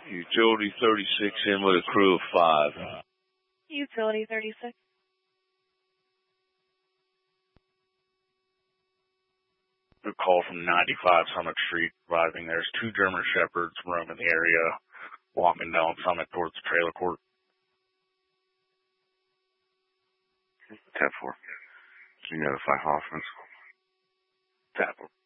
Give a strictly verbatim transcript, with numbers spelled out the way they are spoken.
Utility thirty-six in with a crew of five. Utility thirty-six. A call from ninety-five Summit Street, arriving. There's two German Shepherds roaming the area, walking down Summit towards the trailer court. Tap four. Can you notify Hoffman? Tap four.